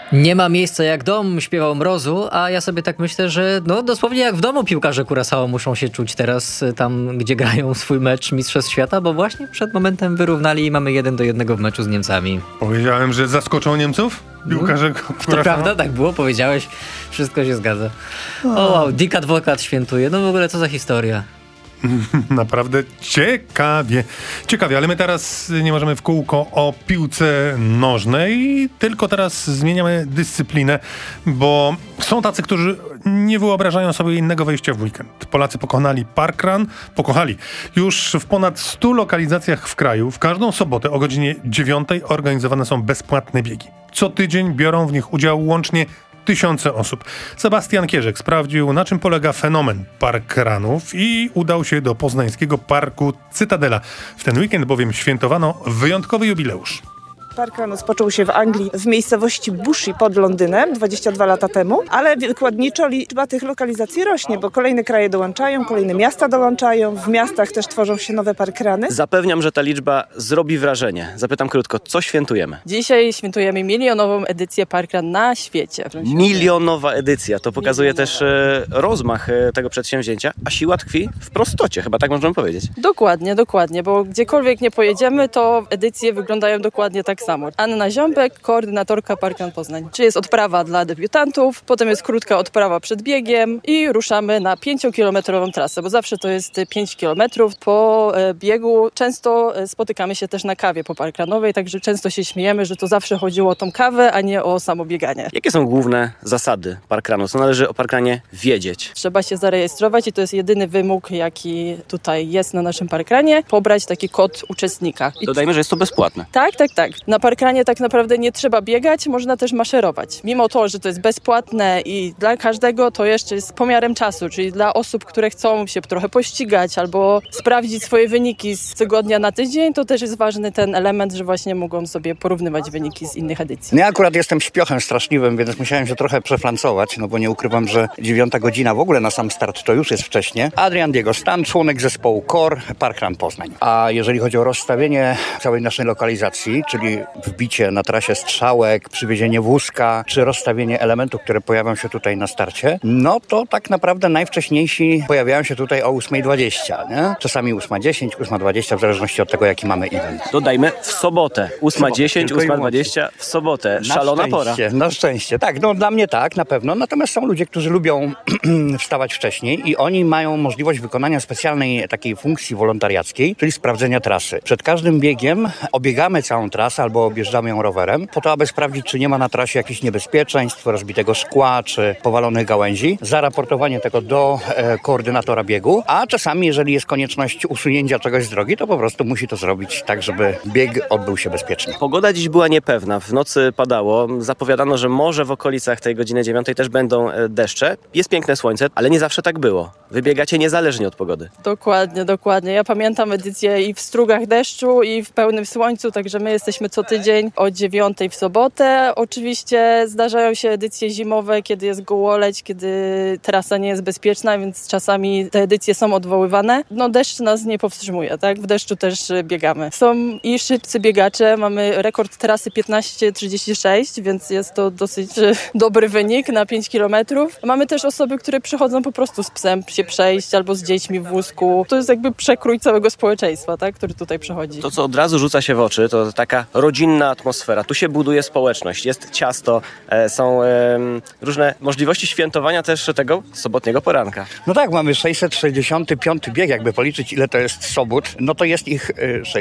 Nie ma miejsca jak dom, śpiewał Mrozu, a ja sobie tak myślę, że dosłownie jak w domu piłkarze Curaçao muszą się czuć teraz tam, gdzie grają swój mecz Mistrzostw Świata, bo właśnie przed momentem wyrównali i mamy 1-1 w meczu z Niemcami. Powiedziałem, że zaskoczą Niemców? Piłkarze Curaçao? To prawda, tak było, powiedziałeś, wszystko się zgadza. O wow, Dick Advokat świętuje, w ogóle co za historia. Naprawdę ciekawie, ale my teraz nie możemy w kółko o piłce nożnej, tylko teraz zmieniamy dyscyplinę, bo są tacy, którzy nie wyobrażają sobie innego wejścia w weekend. Polacy pokonali parkrun, już w ponad 100 lokalizacjach w kraju. W każdą sobotę o godzinie 9 organizowane są bezpłatne biegi. Co tydzień biorą w nich udział łącznie tysiące osób. Sebastian Kierzek sprawdził, na czym polega fenomen parkrunów i udał się do poznańskiego parku Cytadela. W ten weekend bowiem świętowano wyjątkowy jubileusz. Parkrun rozpoczął się w Anglii, w miejscowości Bushey pod Londynem 22 lata temu, ale wykładniczo liczba tych lokalizacji rośnie, bo kolejne kraje dołączają, kolejne miasta dołączają, w miastach też tworzą się nowe parkruny. Zapewniam, że ta liczba zrobi wrażenie. Zapytam krótko, co świętujemy? Dzisiaj świętujemy milionową edycję parkrun na świecie. Milionowa edycja, to pokazuje też rozmach tego przedsięwzięcia, a siła tkwi w prostocie, chyba tak możemy powiedzieć. Dokładnie, bo gdziekolwiek nie pojedziemy, to edycje wyglądają dokładnie tak samo. Anna Ziąbek, koordynatorka Parkrun Poznań. Czy jest odprawa dla debiutantów, potem jest krótka odprawa przed biegiem i ruszamy na 5-kilometrową trasę, bo zawsze to jest 5 kilometrów. Po biegu często spotykamy się też na kawie poparkrunowej, także często się śmiejemy, że to zawsze chodziło o tą kawę, a nie o samo bieganie. Jakie są główne zasady parkrunu? Co należy o parkrunie wiedzieć? Trzeba się zarejestrować i to jest jedyny wymóg, jaki tutaj jest na naszym parkrunie, pobrać taki kod uczestnika. Dodajmy, że jest to bezpłatne. Tak. Na parkrunie tak naprawdę nie trzeba biegać, można też maszerować. Mimo to, że to jest bezpłatne i dla każdego, to jeszcze jest pomiarem czasu, czyli dla osób, które chcą się trochę pościgać albo sprawdzić swoje wyniki z tygodnia na tydzień, to też jest ważny ten element, że właśnie mogą sobie porównywać wyniki z innych edycji. Ja akurat jestem śpiochem straszliwym, więc musiałem się trochę przeflancować, bo nie ukrywam, że 9 godzina w ogóle na sam start to już jest wcześnie. Adrian Diego Stan, członek zespołu KOR, Parkrun Poznań. A jeżeli chodzi o rozstawienie całej naszej lokalizacji, czyli wbicie na trasie strzałek, przywiezienie wózka, czy rozstawienie elementów, które pojawią się tutaj na starcie, to tak naprawdę najwcześniejsi pojawiają się tutaj o 8:20, nie? Czasami 8:10, 8:20, w zależności od tego, jaki mamy event. Dodajmy w sobotę. 8:10, 8:20 w sobotę. Szalona pora. Na szczęście, tak. Dla mnie tak, na pewno. Natomiast są ludzie, którzy lubią wstawać wcześniej i oni mają możliwość wykonania specjalnej takiej funkcji wolontariackiej, czyli sprawdzenia trasy. Przed każdym biegiem obiegamy całą trasę albo objeżdżamy ją rowerem, po to, aby sprawdzić, czy nie ma na trasie jakichś niebezpieczeństw, rozbitego szkła, czy powalonych gałęzi. Zaraportowanie tego do koordynatora biegu, a czasami, jeżeli jest konieczność usunięcia czegoś z drogi, to po prostu musi to zrobić tak, żeby bieg odbył się bezpiecznie. Pogoda dziś była niepewna. W nocy padało. Zapowiadano, że może w okolicach tej godziny 9 też będą deszcze. Jest piękne słońce, ale nie zawsze tak było. Wybiegacie niezależnie od pogody. Dokładnie. Ja pamiętam edycję i w strugach deszczu, i w pełnym słońcu, także my jesteśmy co tydzień o 9 w sobotę. Oczywiście zdarzają się edycje zimowe, kiedy jest gołoleć, kiedy trasa nie jest bezpieczna, więc czasami te edycje są odwoływane. Deszcz nas nie powstrzymuje, tak? W deszczu też biegamy. Są i szybcy biegacze, mamy rekord trasy 15:36, więc jest to dosyć dobry wynik na 5 kilometrów. Mamy też osoby, które przychodzą po prostu z psem się przejść albo z dziećmi w wózku. To jest jakby przekrój całego społeczeństwa, tak? Który tutaj przychodzi. To, co od razu rzuca się w oczy, to taka rodzinna atmosfera. Tu się buduje społeczność, jest ciasto, są różne możliwości świętowania też tego sobotniego poranka. Tak, mamy 665 bieg, jakby policzyć, ile to jest sobót, to jest ich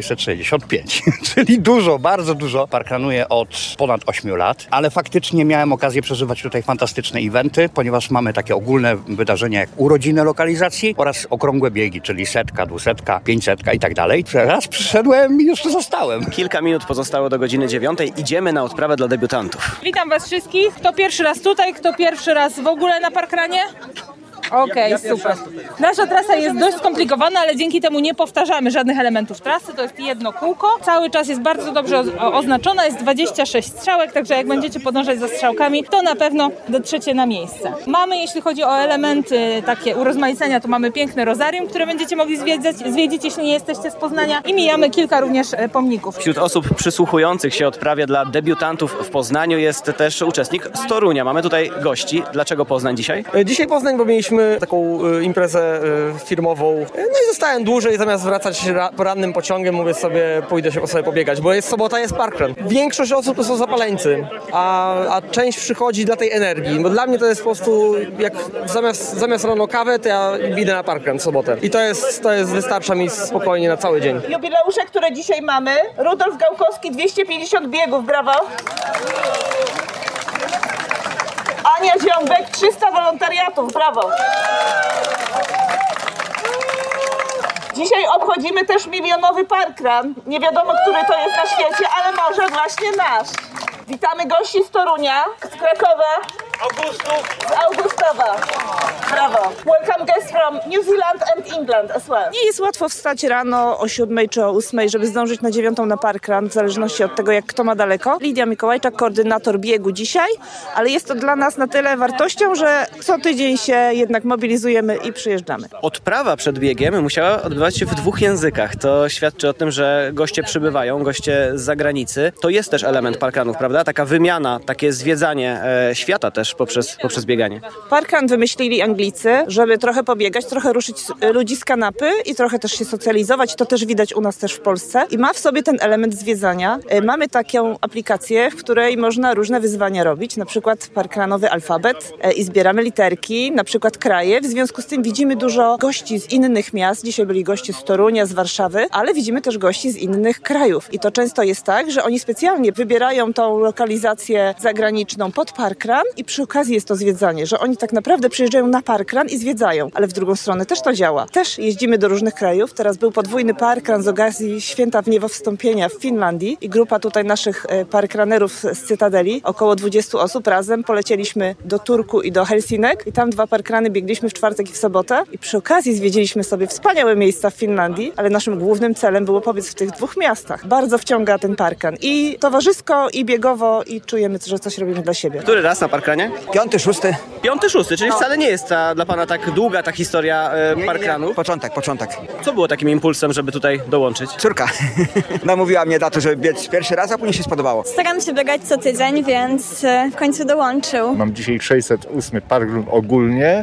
665, czyli dużo, bardzo dużo. Parkrunuję od ponad 8 lat, ale faktycznie miałem okazję przeżywać tutaj fantastyczne eventy, ponieważ mamy takie ogólne wydarzenia jak urodziny lokalizacji oraz okrągłe biegi, czyli 100, 200, 500 i tak dalej. Raz przyszedłem i jeszcze zostałem. Kilka minut pozostało do godziny 9. Idziemy na odprawę dla debiutantów. Witam Was wszystkich. Kto pierwszy raz tutaj, kto pierwszy raz w ogóle na parkrunie? Okej, super. Nasza trasa jest dość skomplikowana, ale dzięki temu nie powtarzamy żadnych elementów trasy. To jest jedno kółko. Cały czas jest bardzo dobrze oznaczona. Jest 26 strzałek, także jak będziecie podążać za strzałkami, to na pewno dotrzecie na miejsce. Mamy, jeśli chodzi o elementy takie urozmaicenia, to mamy piękne rozarium, które będziecie mogli zwiedzić, jeśli nie jesteście z Poznania, i mijamy kilka również pomników. Wśród osób przysłuchujących się odprawie dla debiutantów w Poznaniu jest też uczestnik z Torunia. Mamy tutaj gości. Dlaczego Poznań dzisiaj? Dzisiaj Poznań, bo mieliśmy taką imprezę firmową. No i zostałem dłużej, zamiast wracać porannym pociągiem, mówię sobie, pójdę się sobie pobiegać, bo jest sobota, jest parkrun. Większość osób to są zapaleńcy, a część przychodzi dla tej energii. Bo dla mnie to jest po prostu, jak zamiast rano kawę, to ja idę na parkrun w sobotę. I to wystarcza mi spokojnie na cały dzień. Jubileusze, które dzisiaj mamy. Rudolf Gałkowski, 250 biegów, brawo. Ania Ziombek, 300 wolontariatów, brawo. Dzisiaj obchodzimy też milionowy parkrun. Nie wiadomo, który to jest na świecie, ale może właśnie nasz. Witamy gości z Torunia, z Krakowa, z Augustowa. Brawo. Welcome guests from New Zealand and England as well. Nie jest łatwo wstać rano o 7 czy o 8, żeby zdążyć na 9 na parkrun, w zależności od tego, jak kto ma daleko. Lidia Mikołajczak, koordynator biegu dzisiaj, ale jest to dla nas na tyle wartością, że co tydzień się jednak mobilizujemy i przyjeżdżamy. Odprawa przed biegiem musiała odbywać się w 2 językach. To świadczy o tym, że goście przybywają, goście z zagranicy. To jest też element parkrunów, prawda? Taka wymiana, takie zwiedzanie świata też poprzez bieganie. Parkrun wymyślili Anglicy, żeby trochę pobiegać, trochę ruszyć ludzi z kanapy i trochę też się socjalizować. To też widać u nas też w Polsce. I ma w sobie ten element zwiedzania. Mamy taką aplikację, w której można różne wyzwania robić, na przykład parkrunowy alfabet i zbieramy literki, na przykład kraje. W związku z tym widzimy dużo gości z innych miast. Dzisiaj byli goście z Torunia, z Warszawy, ale widzimy też gości z innych krajów. I to często jest tak, że oni specjalnie wybierają tą lokalizację zagraniczną pod parkrun i przy okazji jest to zwiedzanie, że oni tak naprawdę przyjeżdżają na parkrun i zwiedzają, ale w drugą stronę też to działa. Też jeździmy do różnych krajów. Teraz był podwójny parkrun z okazji Święta Niewowstąpienia w Finlandii i grupa tutaj naszych parkrunerów z Cytadeli, około 20 osób razem polecieliśmy do Turku i do Helsinek i tam 2 parkruny biegliśmy w czwartek i w sobotę i przy okazji zwiedziliśmy sobie wspaniałe miejsca w Finlandii, ale naszym głównym celem było pobiec w tych 2 miastach. Bardzo wciąga ten parkrun i towarzysko, i biegowo, i czujemy, że coś robimy dla siebie. Który raz na parkrunie? 5., 6. 5., 6., czyli wcale nie jest dla pana tak długa ta historia parkrunów. Początek. Co było takim impulsem, żeby tutaj dołączyć? Córka namówiła mnie na to, żeby biec pierwszy raz, a później się spodobało. Staram się biegać co tydzień, więc w końcu dołączył. Mam dzisiaj 608 parkrun ogólnie,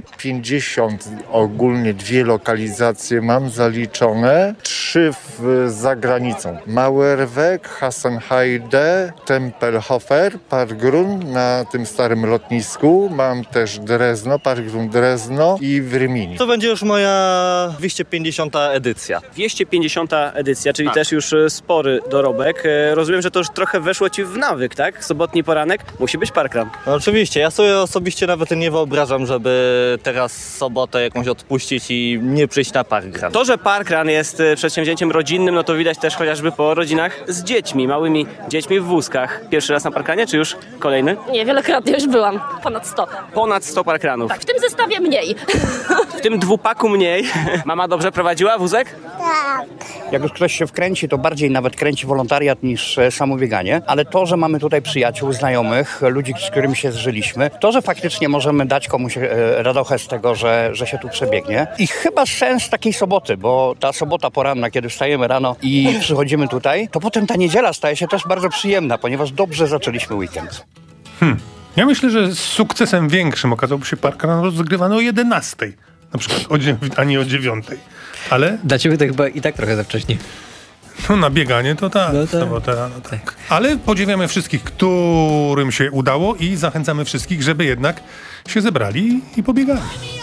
50 ogólnie, 2 lokalizacje mam zaliczone, 3 za granicą. Mauerweg, Hasenheide, Tempelhofer, parkrun na tym starym lotnisku. Mam też Drezno, parkrun Drezno i w Rymini. To będzie już moja 250. edycja. 250. edycja, czyli też już spory dorobek. Rozumiem, że to już trochę weszło ci w nawyk, tak? Sobotni poranek musi być parkrun. No oczywiście, ja sobie osobiście nawet nie wyobrażam, żeby teraz sobotę jakąś odpuścić i nie przyjść na parkrun. To, że parkrun jest przedsięwzięciem rodzinnym, no to widać też chociażby po rodzinach z dziećmi, małymi dziećmi w wózkach. Pierwszy raz na parkrunie, czy już kolejny? Nie, wielokrotnie już byłam. Ponad 100. Ponad 100 parkrunów. Tak, w tym zestawie mniej. W tym 2-paku mniej. Mama dobrze prowadziła wózek? Tak. Jak już ktoś się wkręci, to bardziej nawet kręci wolontariat niż samo bieganie, ale to, że mamy tutaj przyjaciół, znajomych, ludzi, z którymi się zżyliśmy, to, że faktycznie możemy dać komuś radochę z tego, że się tu przebiegnie. I chyba sens takiej soboty, bo ta sobota poranna, kiedy wstajemy rano i przychodzimy tutaj, to potem ta niedziela staje się też bardzo przyjemna, ponieważ dobrze zaczęliśmy weekend. Ja myślę, że z sukcesem większym okazałby się parkrun rozgrywany o 11, na przykład, a nie o 9. Ale Dla ciebie to chyba i tak trochę za wcześnie. no, na bieganie to tak, sobotę rano tak. Ale podziwiamy wszystkich, którym się udało i zachęcamy wszystkich, żeby jednak się zebrali i pobiegali.